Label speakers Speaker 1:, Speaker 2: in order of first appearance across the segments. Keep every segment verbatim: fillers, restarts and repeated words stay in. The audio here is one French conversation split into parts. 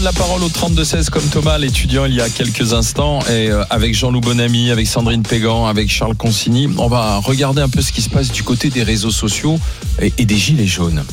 Speaker 1: La parole au trente-deux seize comme Thomas, l'étudiant, il y a quelques instants, et avec Jean-Loup Bonamy, avec Sandrine Pégan, avec Charles Consigny, on va regarder un peu ce qui se passe du côté des réseaux sociaux et, et des gilets jaunes.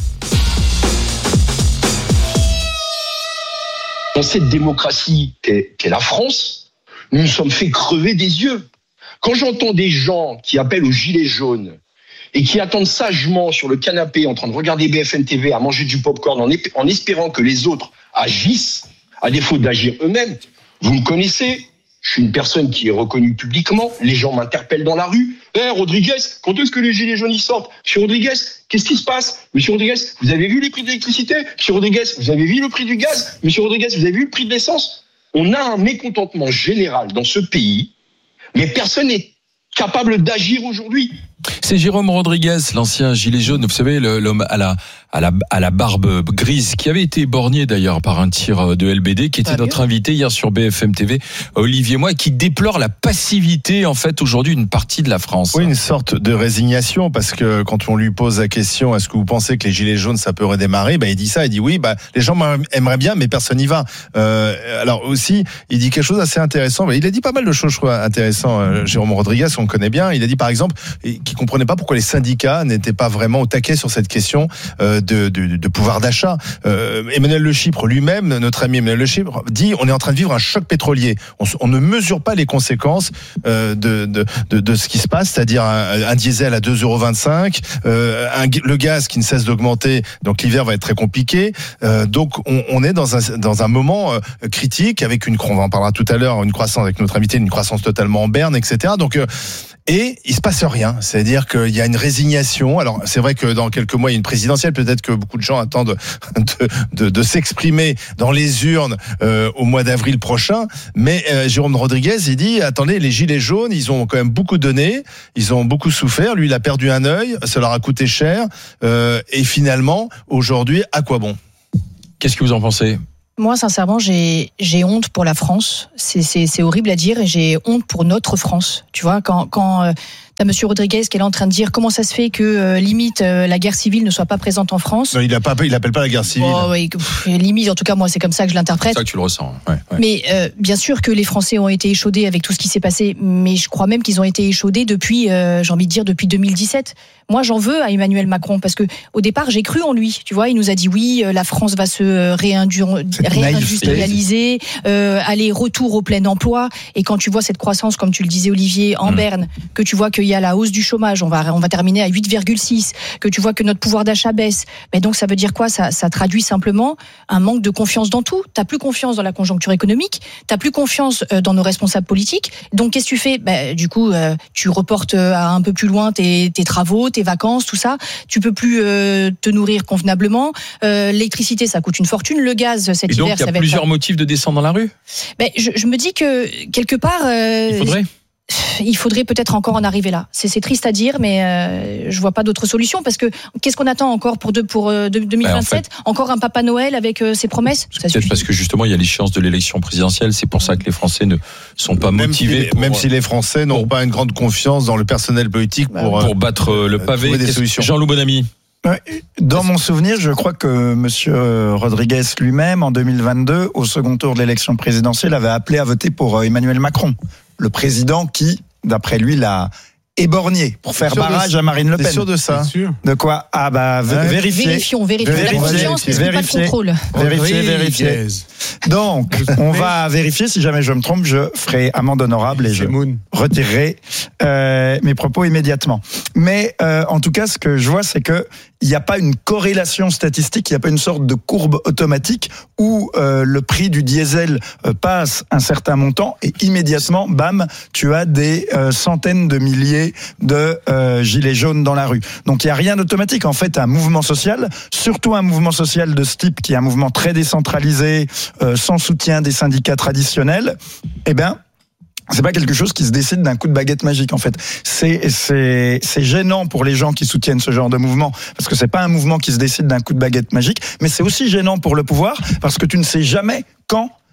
Speaker 2: Dans cette démocratie qu'est, qu'est la France, nous nous sommes fait crever des yeux. Quand j'entends des gens qui appellent aux gilets jaunes et qui attendent sagement sur le canapé en train de regarder B F M T V, à manger du popcorn en, ép- en espérant que les autres agissent, à défaut d'agir eux-mêmes. Vous me connaissez, je suis une personne qui est reconnue publiquement, les gens m'interpellent dans la rue. Eh hey, Rodriguez, quand est-ce que les gilets jaunes y sortent ? Monsieur Rodriguez, qu'est-ce qui se passe ? Monsieur Rodriguez, vous avez vu les prix de l'électricité ? Monsieur Rodriguez, vous avez vu le prix du gaz ? Monsieur Rodriguez, vous avez vu le prix de l'essence ? On a un mécontentement général dans ce pays, mais personne n'est capable d'agir aujourd'hui.
Speaker 1: C'est Jérôme Rodriguez, l'ancien gilet jaune, vous savez, l'homme à la, à la, à la barbe grise, qui avait été éborgné d'ailleurs par un tir de L B D, qui était ah, notre invité hier sur B F M T V, Olivier Moy, qui déplore la passivité, en fait, aujourd'hui, d'une partie de la France.
Speaker 3: Oui, une sorte de résignation, parce que quand on lui pose la question, est-ce que vous pensez que les gilets jaunes, ça peut redémarrer? Ben, il dit ça, il dit oui, ben, les gens aimeraient bien, mais personne n'y va. Euh, alors aussi, il dit quelque chose d'assez intéressant, mais il a dit pas mal de choses, je crois, intéressantes, euh, Jérôme Rodriguez, on le connaît bien. Il a dit, par exemple, qu'il comprenait pas pourquoi les syndicats n'étaient pas vraiment au taquet sur cette question euh, de, de, de pouvoir d'achat. Euh, Emmanuel Le Chypre lui-même, notre ami Emmanuel Le Chypre, dit on est en train de vivre un choc pétrolier. On, on ne mesure pas les conséquences euh, de, de, de, de ce qui se passe, c'est-à-dire un, un diesel à deux euros vingt-cinq, euh, un, le gaz qui ne cesse d'augmenter, donc l'hiver va être très compliqué. Euh, donc on, on est dans un, dans un moment euh, critique avec une, on en parlera tout à l'heure, une croissance avec notre invité, une croissance totalement en berne, et cetera. Donc euh, et il se passe rien, c'est-à-dire qu'il y a une résignation. Alors c'est vrai que dans quelques mois il y a une présidentielle, peut-être que beaucoup de gens attendent de, de, de s'exprimer dans les urnes euh, au mois d'avril prochain, mais euh, Jérôme Rodriguez il dit attendez, les gilets jaunes ils ont quand même beaucoup donné, ils ont beaucoup souffert, lui il a perdu un œil, ça leur a coûté cher, euh, et finalement aujourd'hui à quoi bon ?
Speaker 1: Qu'est-ce que vous en pensez ?
Speaker 4: Moi, sincèrement, j'ai j'ai honte pour la France. C'est c'est c'est horrible à dire, et j'ai honte pour notre France. Tu vois, quand quand euh, t'as Monsieur Rodriguez qui est là en train de dire comment ça se fait que euh, limite euh, la guerre civile ne soit pas présente en France.
Speaker 3: Non, il a pas, il appelle pas la guerre civile.
Speaker 4: Oh, oui, pff, limite, en tout cas, moi, c'est comme ça que je l'interprète.
Speaker 1: C'est ça que tu le ressens. Ouais, ouais.
Speaker 4: Mais euh, bien sûr que les Français ont été échaudés avec tout ce qui s'est passé, mais je crois même qu'ils ont été échaudés depuis, euh, j'ai envie de dire, depuis deux mille dix-sept. Moi, j'en veux à Emmanuel Macron parce que au départ, j'ai cru en lui. Tu vois, il nous a dit oui, la France va se réindu- réindustrialiser, euh, aller retour au plein emploi. Et quand tu vois cette croissance, comme tu le disais, Olivier, en mmh. berne, que tu vois qu'il y a la hausse du chômage, on va on va terminer à huit virgule six, que tu vois que notre pouvoir d'achat baisse. Mais donc ça veut dire quoi ? Ça ça traduit simplement un manque de confiance dans tout. T'as plus confiance dans la conjoncture économique, t'as plus confiance dans nos responsables politiques. Donc qu'est-ce que tu fais ? Ben, du coup, euh, tu reportes à un peu plus loin tes tes travaux, tes vacances, tout ça. Tu peux plus euh, te nourrir convenablement. Euh, l'électricité, ça coûte une fortune. Le gaz, cet
Speaker 1: Et
Speaker 4: hiver,
Speaker 1: donc, il y a
Speaker 4: ça va
Speaker 1: plusieurs
Speaker 4: être...
Speaker 1: motifs de descendre dans la rue ?
Speaker 4: Ben, je, je me dis que quelque part, euh,
Speaker 1: il faudrait.
Speaker 4: Il faudrait peut-être encore en arriver là. C'est, c'est triste à dire, mais euh, je vois pas d'autre solution parce que qu'est-ce qu'on attend encore pour, de, pour euh, deux mille vingt-sept ? Ben en fait, encore un Papa Noël avec euh, ses promesses ?
Speaker 1: Ça peut-être suffit. Parce que justement il y a l'échéance de l'élection présidentielle. C'est pour ça que les Français ne sont pas même motivés.
Speaker 3: Si,
Speaker 1: pour,
Speaker 3: même si les Français n'ont pour, pas une grande confiance dans le personnel politique pour,
Speaker 1: pour battre euh, le pavé.
Speaker 3: Des solutions.
Speaker 1: Jean-Loup Bonamy.
Speaker 5: Dans mon souvenir, je crois que Monsieur Rodriguez lui-même, en deux mille vingt-deux, au second tour de l'élection présidentielle, avait appelé à voter pour Emmanuel Macron, le président qui, d'après lui, l'a éborgné pour faire barrage à Marine Le Pen.
Speaker 3: T'es sûr de ça ?
Speaker 5: De quoi ? Ah bah v-
Speaker 3: ouais.
Speaker 5: vérifier.
Speaker 4: Vérifions, vérifions.
Speaker 5: Vérifier,
Speaker 4: La confiance, mais c'est pas de contrôle.
Speaker 5: Vérifier, vérifier. Donc, on va vérifier. Si jamais je me trompe, je ferai amende honorable et je retirerai euh, mes propos immédiatement. Mais euh, en tout cas, ce que je vois, c'est que il n'y a pas une corrélation statistique, il n'y a pas une sorte de courbe automatique où euh, le prix du diesel euh, passe un certain montant et immédiatement, bam, tu as des euh, centaines de milliers de euh, gilets jaunes dans la rue. Donc il n'y a rien d'automatique. En fait, un mouvement social, surtout un mouvement social de ce type qui est un mouvement très décentralisé, euh, sans soutien des syndicats traditionnels, eh bien, c'est pas quelque chose qui se décide d'un coup de baguette magique, en fait. C'est, c'est, c'est gênant pour les gens qui soutiennent ce genre de mouvement, parce que c'est pas un mouvement qui se décide d'un coup de baguette magique, mais c'est aussi gênant pour le pouvoir, parce que tu ne sais jamais quand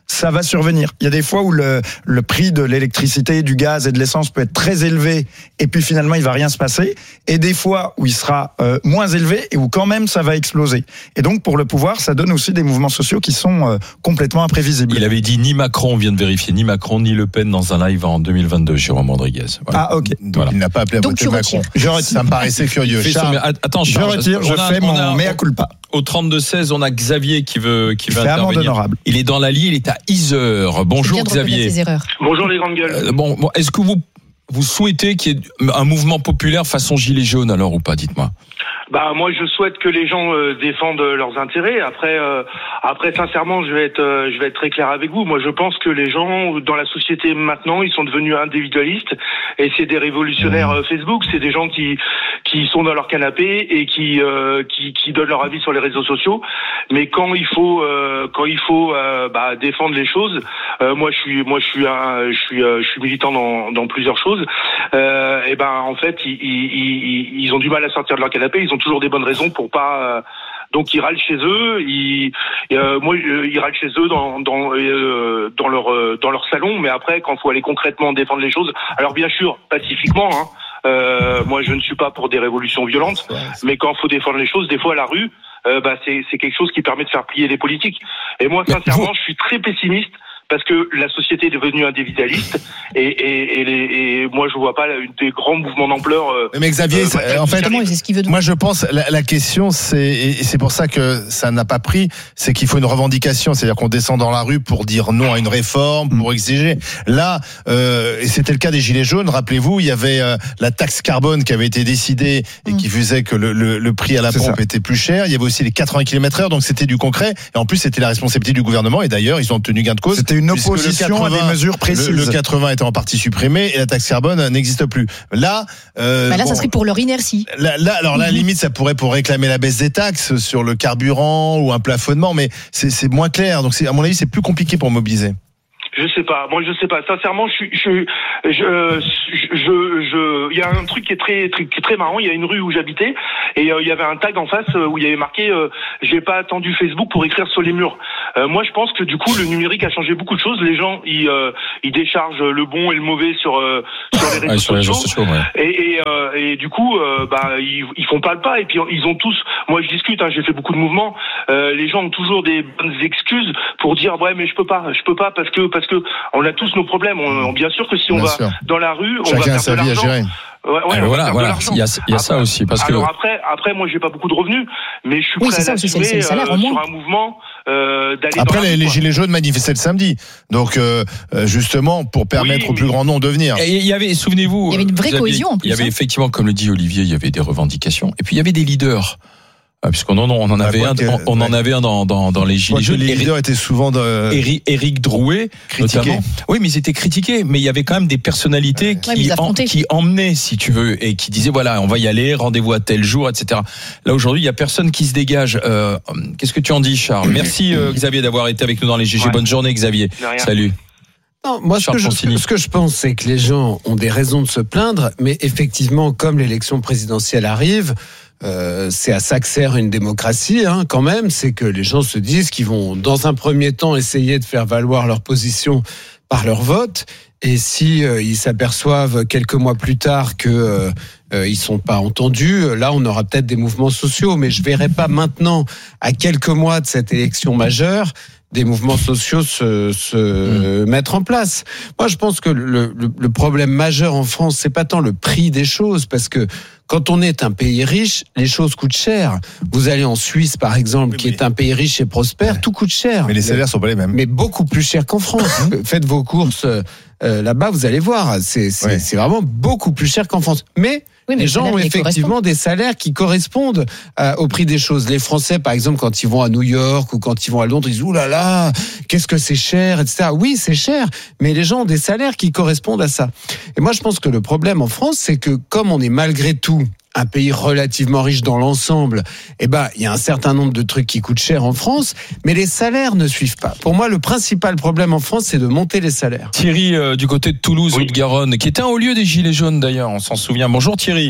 Speaker 5: ça va survenir. Il y a des fois où le, le prix de l'électricité, du gaz et de l'essence peut être très élevé et puis finalement il va rien se passer, et des fois où il sera euh, moins élevé et où quand même ça va exploser. Et donc pour le pouvoir, ça donne aussi des mouvements sociaux qui sont euh, complètement imprévisibles.
Speaker 1: Il avait dit ni Macron, on vient de vérifier, ni Macron ni Le Pen dans un live en deux mille vingt-deux, Jérôme Rodriguez. Voilà.
Speaker 5: Ah ok.
Speaker 3: Donc
Speaker 1: Voilà.
Speaker 3: il n'a pas appelé à
Speaker 4: Donc
Speaker 3: voter
Speaker 4: tu
Speaker 3: Macron.
Speaker 4: retires.
Speaker 5: Je retire.
Speaker 3: Ça me paraissait curieux.
Speaker 1: Fais
Speaker 3: Charles,
Speaker 1: son- Attends,
Speaker 5: Je
Speaker 1: Charles,
Speaker 5: retire, je
Speaker 1: on a-
Speaker 5: fais
Speaker 1: on
Speaker 5: mon
Speaker 1: a-
Speaker 5: mea culpa.
Speaker 1: Au trente-deux seize, on a Xavier qui veut, qui veut
Speaker 5: C'est amende
Speaker 1: intervenir.
Speaker 5: honorable.
Speaker 1: Il est dans la ligne, il est à Isère.
Speaker 4: C'est
Speaker 1: Bonjour
Speaker 4: bien de reconnaître
Speaker 1: Xavier.
Speaker 4: ses erreurs.
Speaker 6: Bonjour les grandes gueules.
Speaker 1: Euh, bon, bon, est-ce que vous, vous souhaitez qu'il y ait un mouvement populaire façon gilet jaune alors ou pas? Dites-moi.
Speaker 6: Bah moi je souhaite que les gens euh, défendent leurs intérêts. Après, euh, après sincèrement, je vais être, euh, je vais être très clair avec vous. Moi je pense que les gens dans la société maintenant, ils sont devenus individualistes et c'est des révolutionnaires euh, Facebook. C'est des gens qui qui sont dans leur canapé et qui euh, qui, qui donnent leur avis sur les réseaux sociaux. Mais quand il faut euh, quand il faut euh, bah, défendre les choses, euh, moi je suis moi je suis un, je suis euh, je suis militant dans dans plusieurs choses. Euh, et ben en fait ils, ils ils ils ont du mal à sortir de leur canapé. Ils ont toujours des bonnes raisons pour pas. Euh, donc ils râlent chez eux. Ils, euh, moi, ils râlent chez eux dans dans euh, dans leur euh, dans leur salon. Mais après, quand faut aller concrètement défendre les choses, alors bien sûr pacifiquement. Hein, euh, moi, je ne suis pas pour des révolutions violentes, mais quand faut défendre les choses, des fois à la rue, euh, bah c'est c'est quelque chose qui permet de faire plier les politiques. Et moi, sincèrement, je suis très pessimiste. Parce que la société est devenue individualiste et, et, et, les, et moi je vois pas une des grands mouvements d'ampleur. Euh,
Speaker 3: mais Xavier,
Speaker 6: euh,
Speaker 3: c'est- en fait,
Speaker 4: Justement, c'est ce qu'il veut de
Speaker 3: moi je pense la, la question c'est et c'est pour ça que ça n'a pas pris, c'est qu'il faut une revendication, c'est-à-dire qu'on descend dans la rue pour dire non à une réforme, pour exiger. Là, euh, et c'était le cas des gilets jaunes. Rappelez-vous, il y avait euh, la taxe carbone qui avait été décidée et
Speaker 4: Mm.
Speaker 3: qui faisait que le, le, le prix à la
Speaker 5: C'est
Speaker 3: pompe
Speaker 5: ça.
Speaker 3: était plus cher. Il y avait aussi les quatre-vingts kilomètres heure, donc c'était du concret. Et en plus, c'était la responsabilité du gouvernement. Et d'ailleurs, ils ont obtenu gain de cause.
Speaker 5: C'était une
Speaker 3: puisque le
Speaker 5: opposition à des
Speaker 3: quatre-vingts
Speaker 5: mesures précises.
Speaker 3: Le, le quatre-vingts était en partie supprimé et la taxe carbone n'existe plus. Là, euh,
Speaker 4: Bah là,
Speaker 3: bon,
Speaker 4: ça serait pour leur inertie.
Speaker 3: Là, là, alors là, limite, ça pourrait pour réclamer la baisse des taxes sur le carburant ou un plafonnement, mais c'est, c'est moins clair. Donc, c'est, à mon avis, c'est plus compliqué pour mobiliser.
Speaker 6: Je sais pas. Moi, je sais pas. Sincèrement, je suis, je, je, je, je, je- il y a un truc qui est très, très, qui est très marrant. Il y a une rue où j'habitais et euh, il y avait un tag en face euh, où il y avait marqué euh, "J'ai pas attendu Facebook pour écrire sur les murs". Euh, moi, je pense que du coup, le numérique a changé beaucoup de choses. Les gens, ils, euh, ils déchargent le bon et le mauvais sur, euh, sur les réseaux
Speaker 1: Ouais, sur les réseaux
Speaker 6: sociaux.
Speaker 1: sociaux, ouais.
Speaker 6: Et, et, euh, et du coup, euh, bah, ils, ils font pas le pas. Et puis, ils ont tous. Moi, je discute. Hein, j'ai fait beaucoup de mouvements. Euh, les gens ont toujours des bonnes excuses pour dire ouais, mais je peux pas, je peux pas parce que parce que on a tous nos problèmes. On, on- bien sûr que si on
Speaker 3: Bien
Speaker 6: va
Speaker 3: sûr.
Speaker 6: dans la rue, on
Speaker 3: Chacun
Speaker 6: va
Speaker 3: a
Speaker 6: faire
Speaker 3: sa
Speaker 6: de
Speaker 3: vie à
Speaker 6: l'argent.
Speaker 3: gérer.
Speaker 6: Ouais, ouais,
Speaker 1: Ah,
Speaker 6: on va
Speaker 1: voilà,
Speaker 6: faire de
Speaker 1: voilà.
Speaker 6: l'argent.
Speaker 1: Il y a, il y a ça
Speaker 6: Après-
Speaker 1: aussi parce que
Speaker 6: Alors après, après, moi, j'ai pas beaucoup de revenus, mais je suis
Speaker 4: Oui,
Speaker 6: prêt
Speaker 4: c'est ça
Speaker 6: à
Speaker 4: aussi, c'est-
Speaker 6: l'assumer,
Speaker 4: c'est le salaire,
Speaker 6: euh,
Speaker 4: au moins.
Speaker 6: sur un mouvement euh, d'aller
Speaker 3: Après,
Speaker 6: dans la
Speaker 3: les,
Speaker 6: rue,
Speaker 3: les
Speaker 6: quoi.
Speaker 3: gilets jaunes manifestaient le samedi. Donc, euh, euh, justement, pour permettre
Speaker 6: Oui,
Speaker 3: au plus
Speaker 6: mais-
Speaker 3: grand nombre de venir.
Speaker 1: Et il y avait, souvenez-vous,
Speaker 4: Il y avait une vraie
Speaker 1: Xavier,
Speaker 4: cohésion, en plus,
Speaker 1: Il y avait
Speaker 4: hein.
Speaker 1: effectivement, comme le dit Olivier, il y avait des revendications. Et puis il y avait des leaders. Ah, Puisqu'on en, on en
Speaker 3: Bah,
Speaker 1: avait
Speaker 3: quoi
Speaker 1: un,
Speaker 3: que-
Speaker 1: on, on en
Speaker 3: ouais.
Speaker 1: avait un dans, dans, dans les
Speaker 3: Je crois
Speaker 1: gilets
Speaker 3: que
Speaker 1: jaunes.
Speaker 3: les
Speaker 1: Éric-
Speaker 3: leaders étaient souvent de,
Speaker 1: Éric, Éric Drouet,
Speaker 3: critiqués.
Speaker 1: notamment. Oui, mais ils étaient critiqués, mais il y avait quand même des personnalités
Speaker 4: Ouais, mais
Speaker 1: qui,
Speaker 4: ils
Speaker 1: en-
Speaker 4: affrontaient.
Speaker 1: qui emmenaient, si tu veux, et qui disaient voilà, on va y aller, rendez-vous à tel jour, et cetera. Là aujourd'hui, il y a personne qui se dégage. Euh, qu'est-ce que tu en dis, Charles? Merci euh, Xavier d'avoir été avec nous dans les G G.
Speaker 6: Ouais.
Speaker 1: Bonne journée, Xavier.
Speaker 6: De rien.
Speaker 1: Salut.
Speaker 7: Non, moi, ce
Speaker 1: Charles
Speaker 7: que, je,
Speaker 1: Consigny.
Speaker 7: ce que je pense, c'est que les gens ont des raisons de se plaindre, mais effectivement, comme l'élection présidentielle arrive, euh, c'est à ça que sert une démocratie, hein, quand même. C'est que les gens se disent qu'ils vont, dans un premier temps, essayer de faire valoir leur position par leur vote. Et si euh, ils s'aperçoivent quelques mois plus tard que euh, euh, ils sont pas entendus, là, on aura peut-être des mouvements sociaux. Mais je verrai pas maintenant, à quelques mois de cette élection majeure, des mouvements sociaux se, se mmh. mettre en place. Moi, je pense que le, le, le problème majeur en France, c'est pas tant le prix des choses, parce que quand on est un pays riche, les choses coûtent cher. Vous allez en Suisse, par exemple, oui, qui est un pays riche et prospère, ouais. tout coûte cher.
Speaker 3: Mais les salaires sont pas les mêmes.
Speaker 7: Mais beaucoup plus cher qu'en France. Faites vos courses euh, là-bas, vous allez voir, c'est, c'est, ouais. c'est vraiment beaucoup plus cher qu'en France. Mais Oui, les gens ont effectivement des salaires qui correspondent euh, au prix des choses. Les Français, par exemple, quand ils vont à New York ou quand ils vont à Londres, ils disent « Ouh là là, qu'est-ce que c'est cher ?» et cetera. Oui, c'est cher, mais les gens ont des salaires qui correspondent à ça. Et moi, je pense que le problème en France, c'est que comme on est malgré tout un pays relativement riche dans l'ensemble, eh ben, il y a un certain nombre de trucs qui coûtent cher en France, mais les salaires ne suivent pas. Pour moi, le principal problème en France, c'est de monter les salaires.
Speaker 1: Thierry, euh, du côté de Toulouse, oui. Haute-Garonne, qui était un haut lieu des Gilets jaunes d'ailleurs, on s'en souvient. Bonjour Thierry.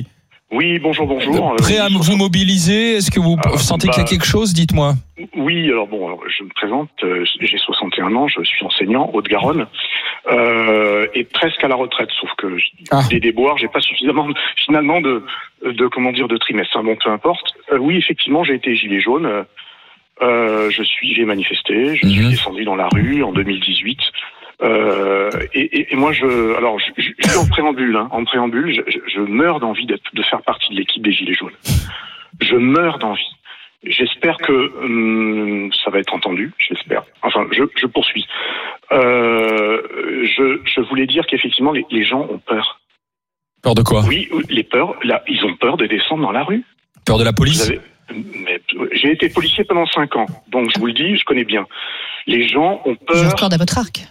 Speaker 6: Oui, bonjour, bonjour.
Speaker 1: Prêt à vous mobiliser? Est-ce que vous
Speaker 6: euh,
Speaker 1: sentez
Speaker 6: bah,
Speaker 1: qu'il y a quelque chose? Dites-moi.
Speaker 6: Oui, alors bon, alors, je me présente, euh, j'ai soixante et un ans, je suis enseignant, Haute-Garonne, euh, et presque à la retraite, sauf que ah. des déboires, j'ai pas suffisamment finalement de, de comment dire, de trimestre, hein, bon, peu importe. Euh, oui, effectivement, j'ai été gilet jaune, euh, je suis, j'ai manifesté, je mm-hmm. suis descendu dans la rue en deux mille dix-huit. Euh, et, et, et moi, je, alors, je, je, je suis en préambule, hein, en préambule, je, je, je meurs d'envie d'être, de faire partie de l'équipe des Gilets jaunes. Je meurs d'envie. J'espère que hum, ça va être entendu. J'espère. Enfin, je, je poursuis. Euh, je, je voulais dire qu'effectivement, les, les gens ont peur.
Speaker 1: Peur de quoi?
Speaker 6: Oui, les peurs. Là, ils ont peur de descendre dans la rue.
Speaker 1: Peur de la police?
Speaker 6: Vous avez, mais, j'ai été policier pendant cinq ans, donc je vous le dis, je connais bien. Les gens ont peur.
Speaker 4: Ils ont corde à votre arc.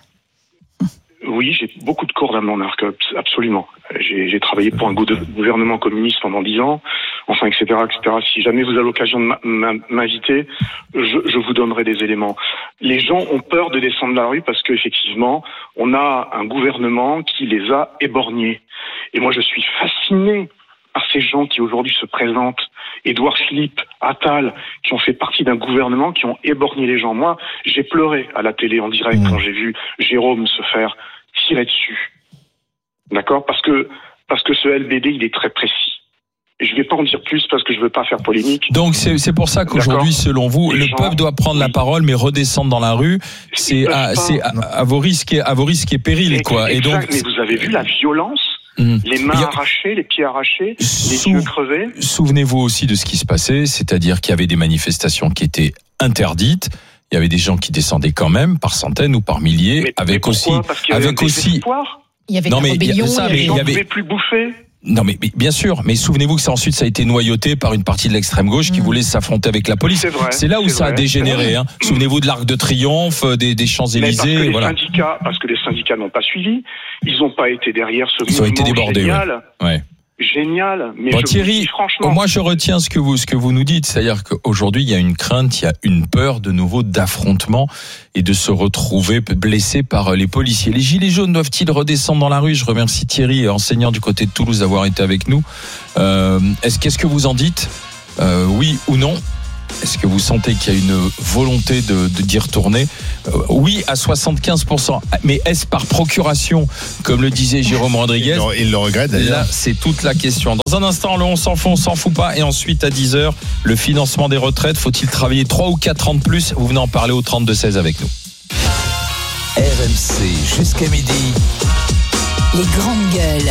Speaker 6: Oui, j'ai beaucoup de cordes à mon arc, absolument. J'ai, j'ai travaillé pour un gouvernement communiste pendant dix ans, enfin, et cetera, et cetera. Si jamais vous avez l'occasion de m'inviter, je, je vous donnerai des éléments. Les gens ont peur de descendre de la rue parce qu'effectivement, on a un gouvernement qui les a éborgnés. Et moi, je suis fasciné par ces gens qui aujourd'hui se présentent, Édouard Philippe, Attal, qui ont fait partie d'un gouvernement qui ont éborgné les gens. Moi, j'ai pleuré à la télé en direct mmh. quand j'ai vu Jérôme se faire tirer dessus. D'accord ? Parce que, parce que ce L B D, il est très précis. Et je ne vais pas en dire plus parce que je ne veux pas faire polémique.
Speaker 1: Donc c'est, c'est pour ça qu'aujourd'hui, D'accord. selon vous, les le gens, peuple doit prendre oui. la parole, mais redescendre dans la rue, c'est, à, c'est à, à vos risques et, à vos risques et périls, quoi.
Speaker 6: Exact,
Speaker 1: et donc,
Speaker 6: mais vous avez vu la violence ? Mmh. Les mains a... arrachées, les pieds arrachés, Sou... les yeux crevés.
Speaker 1: Souvenez-vous aussi de ce qui se passait, c'est-à-dire qu'il y avait des manifestations qui étaient interdites. Il y avait des gens qui descendaient quand même par centaines ou par milliers,
Speaker 6: mais,
Speaker 1: avec
Speaker 6: mais pourquoi
Speaker 1: aussi,
Speaker 6: Parce qu'il y avait
Speaker 1: avec aussi.
Speaker 6: Il y
Speaker 4: avait non, mais il y avait ça, mais
Speaker 6: il y avait plus bouffer.
Speaker 1: Non mais, mais bien sûr, mais souvenez-vous que ça ensuite ça a été noyauté par une partie de l'extrême gauche qui mmh. voulait s'affronter avec la police.
Speaker 6: C'est, vrai,
Speaker 1: c'est là où
Speaker 6: c'est
Speaker 1: ça
Speaker 6: vrai,
Speaker 1: a dégénéré. Hein. Mmh. Souvenez-vous de l'Arc de Triomphe, des, des Champs-Élysées.
Speaker 6: Mais parce que
Speaker 1: voilà.
Speaker 6: les syndicats, parce que les syndicats n'ont pas suivi, ils n'ont pas été derrière ce
Speaker 1: ils
Speaker 6: mouvement
Speaker 1: ont été débordés,
Speaker 6: génial.
Speaker 1: Ouais. ouais.
Speaker 6: Génial, mais
Speaker 1: bon,
Speaker 6: je
Speaker 1: Thierry,
Speaker 6: vous dis franchement.
Speaker 1: Moi, je retiens ce que vous ce que vous nous dites, c'est-à-dire qu'aujourd'hui, il y a une crainte, il y a une peur de nouveau d'affrontement et de se retrouver blessé par les policiers. Les gilets jaunes doivent-ils redescendre dans la rue ? Je remercie Thierry, enseignant du côté de Toulouse, d'avoir été avec nous. Euh, est-ce qu'est-ce que vous en dites ? euh, Oui ou non ? Est-ce que vous sentez qu'il y a une volonté de, de d'y retourner ? euh, Oui, à soixante-quinze pour cent. Mais est-ce par procuration, comme le disait Jérôme Rodriguez ?
Speaker 3: Il, il le regrette d'ailleurs.
Speaker 1: Là, c'est toute la question. Dans un instant, le on s'en fout, on s'en fout pas. Et ensuite, à dix heures, le financement des retraites. Faut-il travailler trois ou quatre ans de plus ? Vous venez en parler au trente-deux seize avec nous.
Speaker 8: R M C, jusqu'à midi.
Speaker 9: Les grandes gueules.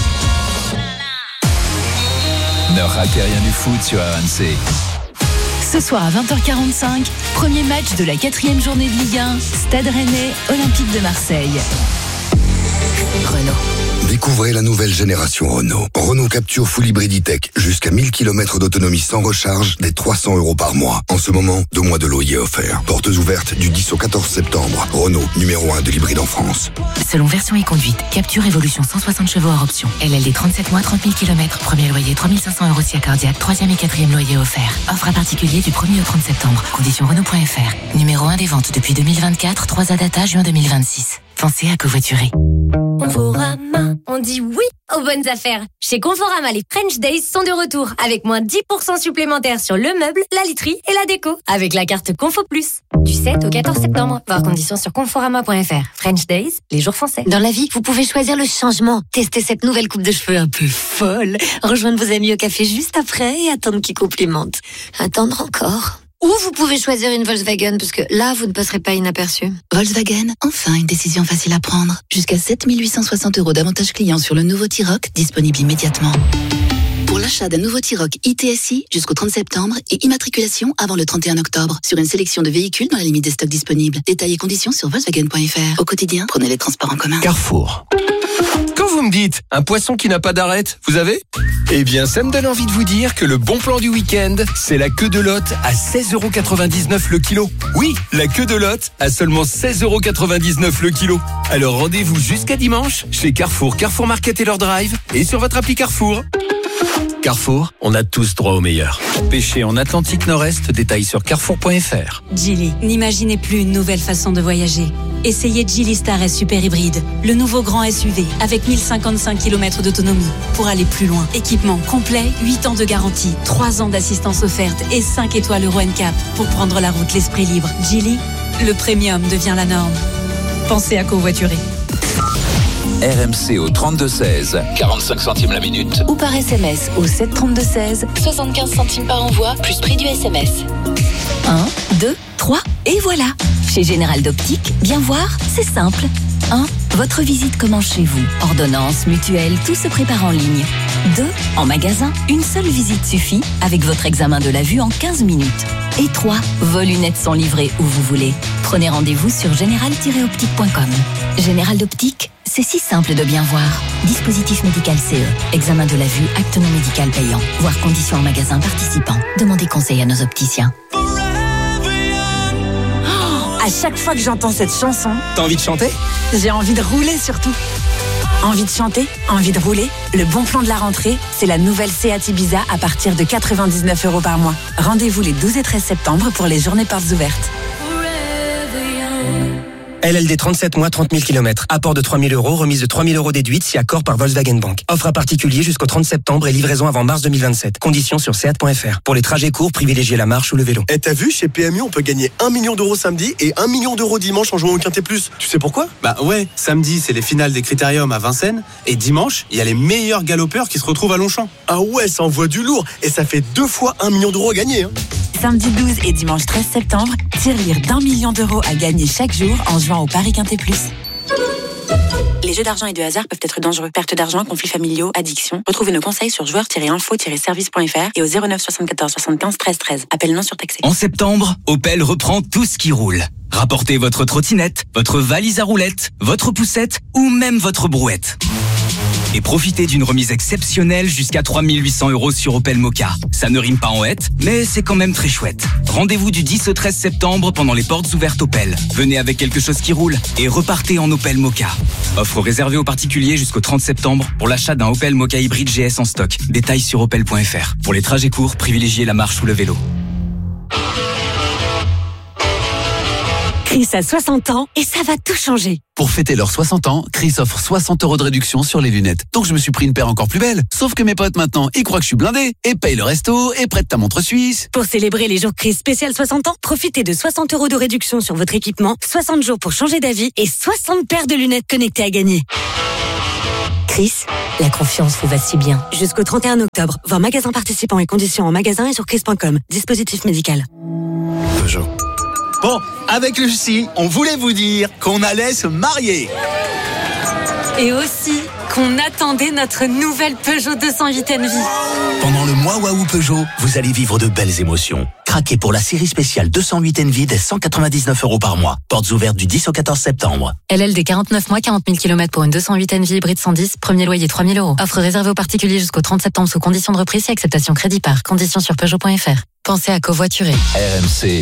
Speaker 8: Ne ratez rien du foot sur R M C.
Speaker 9: Ce soir à vingt heures quarante-cinq, premier match de la quatrième journée de Ligue un, Stade Rennais, Olympique de Marseille. Renault.
Speaker 10: Découvrez la nouvelle génération Renault. Renault Captur Full Hybrid E-Tech. Jusqu'à mille kilomètres d'autonomie sans recharge, dès trois cents euros par mois. En ce moment, deux mois de loyer offert. Portes ouvertes du dix au quatorze septembre. Renault, numéro un de l'hybride en France.
Speaker 11: Selon version et conduite, Captur Évolution cent soixante chevaux hors option. L L D trente-sept mois, trente mille kilomètres. Premier loyer trois mille cinq cents euros si accordiaque. Troisième et quatrième loyer offert. Offre à particulier du premier au trente septembre. Conditions Renault point F R. Numéro un des ventes depuis deux mille vingt-quatre. trois A data juin deux mille vingt-six. Pensez à covoiturer.
Speaker 12: Conforama, on dit oui aux bonnes affaires. Chez Conforama, les French Days sont de retour avec moins dix pour cent supplémentaires sur le meuble, la literie et la déco avec la carte Confo Plus. Du sept au quatorze septembre. Voir conditions sur conforama point F R. French Days, les jours français.
Speaker 13: Dans la vie, vous pouvez choisir le changement. Tester cette nouvelle coupe de cheveux un peu folle. Rejoindre vos amis au café juste après et attendre qu'ils complimentent. Attendre encore. Ou vous pouvez choisir une Volkswagen, parce que là, vous ne passerez pas inaperçu.
Speaker 14: Volkswagen, enfin une décision facile à prendre. Jusqu'à sept mille huit cent soixante euros d'avantages clients sur le nouveau T-Roc, disponible immédiatement. Pour l'achat d'un nouveau T-Roc I T S I jusqu'au trente septembre et immatriculation avant le trente et un octobre, sur une sélection de véhicules dans la limite des stocks disponibles. Détails et conditions sur Volkswagen point F R. Au quotidien, prenez les transports en commun.
Speaker 15: Carrefour. Quand vous me dites un poisson qui n'a pas d'arête, vous avez ? Eh bien, ça me donne envie de vous dire que le bon plan du week-end, c'est la queue de lotte à seize euros quatre-vingt-dix-neuf le kilo. Oui, la queue de lotte à seulement seize euros quatre-vingt-dix-neuf le kilo. Alors rendez-vous jusqu'à dimanche chez Carrefour, Carrefour Market et leur drive et sur votre appli Carrefour. Carrefour, on a tous droit au meilleur. Pêcher en Atlantique Nord-Est, détails sur carrefour point F R.
Speaker 16: Geely, n'imaginez plus une nouvelle façon de voyager.
Speaker 11: Essayez Geely Star S Super Hybride, le nouveau grand S U V avec mille cinquante-cinq kilomètres d'autonomie pour aller plus loin. Équipement complet, huit ans de garantie, trois ans d'assistance offerte et cinq étoiles Euro N C A P pour prendre la route l'esprit libre. Geely, le premium devient la norme. Pensez à covoiturer.
Speaker 8: R M C au trente-deux seize, quarante-cinq centimes la minute.
Speaker 9: Ou par S M S au sept trente-deux seize, soixante-quinze centimes par envoi, plus prix du S M S. un, deux, trois, et voilà. Chez Général d'Optique, bien voir, c'est simple. un. Votre visite commence chez vous. Ordonnance, mutuelle, tout se prépare en ligne. deux. En magasin, une seule visite suffit avec votre examen de la vue en quinze minutes. Et trois. Vos lunettes sont livrées où vous voulez. Prenez rendez-vous sur général tiret optique point com. Général d'Optique, c'est si simple de bien voir. Dispositif médical C E. Examen de la vue, acte non médical payant. Voir conditions en magasin participant. Demandez conseil à nos opticiens.
Speaker 16: À chaque fois que j'entends cette chanson,
Speaker 15: T'as envie de chanter?
Speaker 16: j'ai envie de rouler surtout. Envie de chanter, envie de rouler. Le bon plan de la rentrée, c'est la nouvelle Seat Ibiza à partir de quatre-vingt-dix-neuf euros par mois. Rendez-vous les douze et treize septembre pour les journées portes ouvertes.
Speaker 17: L L D trente-sept mois, trente mille kilomètres. Apport de trois mille euros, remise de trois mille euros déduite si accord par Volkswagen Bank. Offre à particulier jusqu'au trente septembre et livraison avant mars deux mille vingt-sept. Conditions sur seat point f r. Pour les trajets courts, privilégiez la marche ou le vélo.
Speaker 18: Et t'as vu, chez P M U, on peut gagner un million d'euros samedi et un million d'euros dimanche en jouant au Quintet Plus. Tu sais pourquoi?
Speaker 19: Bah ouais, samedi, c'est les finales des Critériums à Vincennes. Et dimanche, il y a les meilleurs galopeurs qui se retrouvent à Longchamp.
Speaker 18: Ah ouais, ça envoie du lourd. Et ça fait deux fois un million d'euros à gagner. Hein.
Speaker 16: Samedi douze et dimanche treize septembre, tirelire d'un million d'euros à gagner chaque jour en jouant au Paris Quintet Plus. Les jeux d'argent et de hasard peuvent être dangereux. Perte d'argent, conflits familiaux, addiction. Retrouvez nos conseils sur joueurs tiret info tiret service point f r et au zéro neuf soixante-quatorze soixante-quinze treize treize. Appel non surtaxé.
Speaker 20: En septembre, Opel reprend tout ce qui roule. Rapportez votre trottinette, votre valise à roulettes, votre poussette ou même votre brouette. Et profitez d'une remise exceptionnelle jusqu'à trois mille huit cents euros sur Opel Mokka. Ça ne rime pas en hête, mais c'est quand même très chouette. Rendez-vous du dix au treize septembre pendant les portes ouvertes Opel. Venez avec quelque chose qui roule et repartez en Opel Mokka. Offre réservée aux particuliers jusqu'au trente septembre pour l'achat d'un Opel Mokka hybride G S en stock. Détails sur opel point f r. Pour les trajets courts, privilégiez la marche ou le vélo.
Speaker 16: Chris a soixante ans et ça va tout changer.
Speaker 21: Pour fêter leurs soixante ans, Chris offre soixante euros de réduction sur les lunettes. Donc je me suis pris une paire encore plus belle. Sauf que mes potes maintenant, ils croient que je suis blindé et payent le resto et prêtent ta montre suisse.
Speaker 16: Pour célébrer les jours Chris spécial soixante ans, profitez de soixante euros de réduction sur votre équipement, soixante jours pour changer d'avis et soixante paires de lunettes connectées à gagner. Chris, la confiance vous va si bien. Jusqu'au trente et un octobre, voir magasin participants et conditions en magasin et sur chris point com. Dispositif médical.
Speaker 21: Peugeot.
Speaker 22: Bon, avec Lucie, on voulait vous dire qu'on allait se marier.
Speaker 16: Et aussi qu'on attendait notre nouvelle Peugeot deux cent huit N V.
Speaker 22: Pendant le mois Waouh Peugeot, vous allez vivre de belles émotions. Craquez pour la série spéciale deux cent huit N V dès cent quatre-vingt-dix-neuf euros par mois. Portes ouvertes du dix au quatorze septembre.
Speaker 11: L L D quarante-neuf mois, quarante mille kilomètres pour une deux cent huit N V hybride cent dix, premier loyer trois mille euros. Offre réservée aux particuliers jusqu'au trente septembre sous conditions de reprise et acceptation crédit par. Conditions sur peugeot point f r. Pensez à covoiturer.
Speaker 8: R M C.